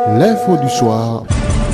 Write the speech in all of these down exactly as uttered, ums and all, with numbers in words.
L'info du soir.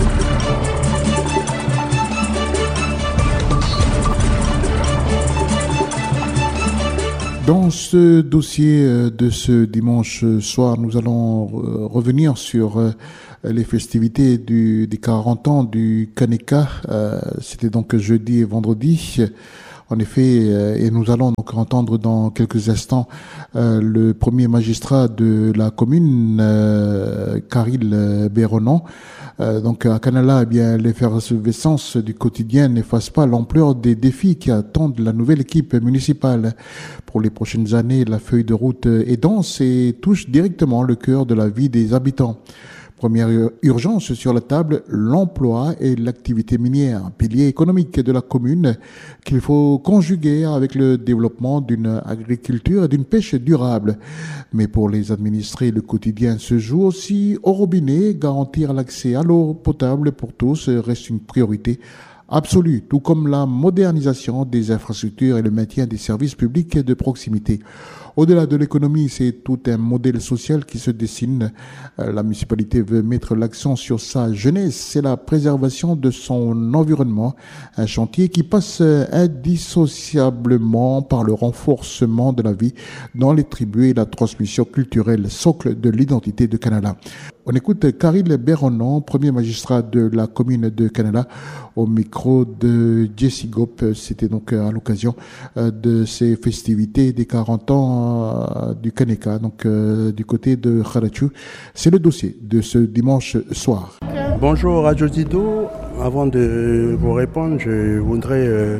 Dans ce dossier de ce dimanche soir, nous allons revenir sur les festivités du, des quarante ans du Kaneka. C'était donc jeudi et vendredi. En effet, et nous allons donc entendre dans quelques instants euh, le premier magistrat de la commune, euh, Karil Béronan. Euh, donc à Kanala, eh bien, l'effervescence du quotidien n'efface pas l'ampleur des défis qui attendent la nouvelle équipe municipale. Pour les prochaines années, la feuille de route est dense et touche directement le cœur de la vie des habitants. Première urgence sur la table, l'emploi et l'activité minière, pilier économique de la commune qu'il faut conjuguer avec le développement d'une agriculture et d'une pêche durable. Mais pour les administrés, le quotidien se joue aussi au robinet. Garantir l'accès à l'eau potable pour tous reste une priorité absolue, tout comme la modernisation des infrastructures et le maintien des services publics de proximité. Au-delà de l'économie, c'est tout un modèle social qui se dessine. La municipalité veut mettre l'accent sur sa jeunesse, c'est la préservation de son environnement, un chantier qui passe indissociablement par le renforcement de la vie dans les tribus et la transmission culturelle, socle de l'identité de Kanala. On écoute Karil Béronan, premier magistrat de la commune de Kanala, au micro de Jesse Gop. C'était donc à l'occasion de ces festivités des quarante ans du Kaneka, donc euh, du côté de Kharachu. C'est le dossier de ce dimanche soir. Bonjour Radio Zido. Avant de vous répondre, je voudrais euh,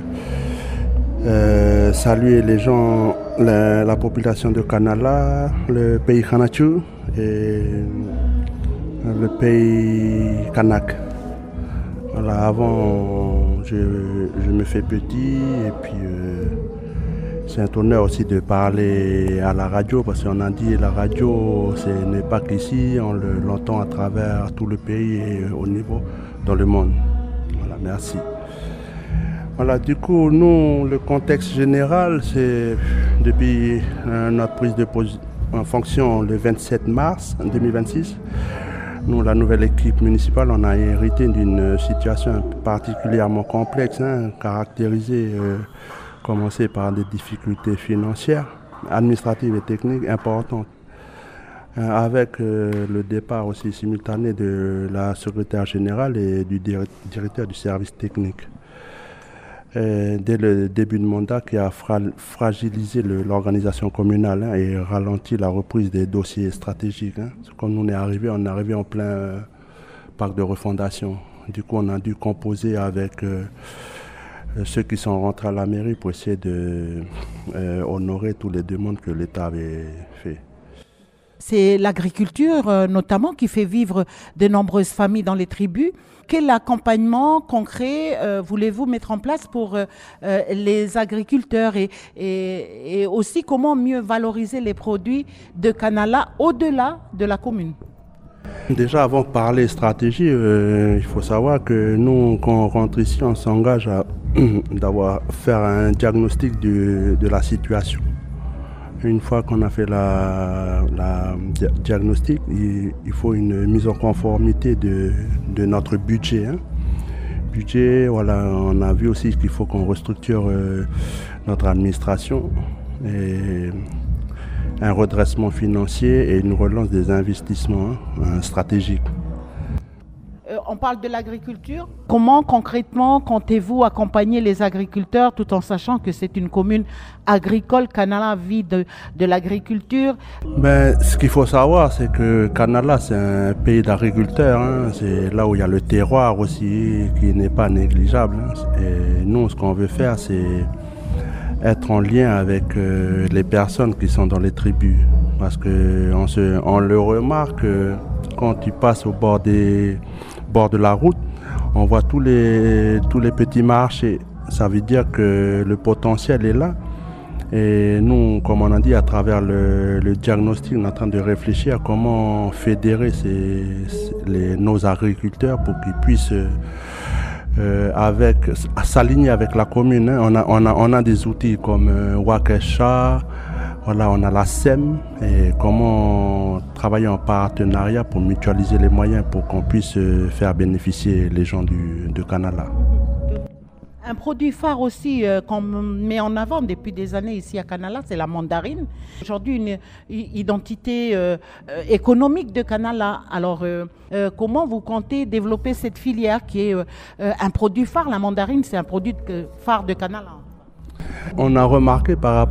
euh, saluer les gens, la, la population de Kanala, le pays Kharachu et le pays Kanak. Voilà, avant, je, je me fais petit et puis euh, c'est un honneur aussi de parler à la radio parce qu'on a dit la radio, ce n'est pas qu'ici, on le, l'entend à travers tout le pays et au niveau dans le monde. Voilà, merci. Voilà, du coup, nous, le contexte général, c'est depuis euh, notre prise de position en fonction le vingt-sept mars deux mille vingt-six. Nous, la nouvelle équipe municipale, on a hérité d'une situation particulièrement complexe, hein, caractérisée, euh, commencée par des difficultés financières, administratives et techniques importantes, euh, avec euh, le départ aussi simultané de la secrétaire générale et du directeur du service technique. Et dès le début de mandat qui a fra- fragilisé le, l'organisation communale, hein, et ralenti la reprise des dossiers stratégiques. Hein. Comme nous on est arrivé, on est arrivé en plein euh, parc de refondation. Du coup, on a dû composer avec euh, ceux qui sont rentrés à la mairie pour essayer de euh, honorer toutes les demandes que l'État avait faites. C'est l'agriculture euh, notamment qui fait vivre de nombreuses familles dans les tribus. Quel accompagnement concret euh, voulez-vous mettre en place pour euh, euh, les agriculteurs et, et, et aussi comment mieux valoriser les produits de Kanala au-delà de la commune? Déjà, avant de parler stratégie, euh, il faut savoir que nous, quand on rentre ici, on s'engage à d'avoir faire un diagnostic de, de la situation. Une fois qu'on a fait la, la diagnostic, il, il faut une mise en conformité de, de notre budget. Hein. Budget, voilà, on a vu aussi qu'il faut qu'on restructure euh, notre administration et un redressement financier et une relance des investissements hein, stratégiques. Euh, on parle de l'agriculture. Comment concrètement comptez-vous accompagner les agriculteurs tout en sachant que c'est une commune agricole? Kanala vit de, de l'agriculture. Ben, ce qu'il faut savoir, c'est que Kanala, c'est un pays d'agriculteurs. Hein. C'est là où il y a le terroir aussi qui n'est pas négligeable. Hein. Et nous, ce qu'on veut faire, c'est être en lien avec euh, les personnes qui sont dans les tribus. Parce qu'on on le remarque euh, quand tu passes au bord des bord de la route, on voit tous les, tous les petits marchés. Ça veut dire que le potentiel est là. Et nous, comme on a dit, à travers le, le diagnostic, on est en train de réfléchir à comment fédérer ces, les, nos agriculteurs pour qu'ils puissent euh, avec, s'aligner avec la commune. Hein. On a, on a, on a des outils comme euh, Wakesha, Voilà, on a la S E M et comment travailler en partenariat pour mutualiser les moyens pour qu'on puisse faire bénéficier les gens du, de Canala. Un produit phare aussi euh, qu'on met en avant depuis des années ici à Canala, c'est la mandarine. Aujourd'hui, une, une identité euh, euh, économique de Canala. Alors, euh, euh, comment vous comptez développer cette filière qui est euh, un produit phare? La mandarine, c'est un produit de, phare de Canala. On a remarqué par rapport